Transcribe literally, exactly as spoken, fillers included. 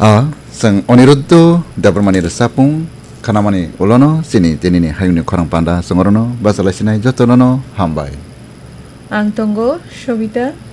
A sang Aniruddu dapermani resapung kanamani ulono sini tenini hayuni korang panda songorono basala sinai jotonono hambai. Ang tunggu, Shobita.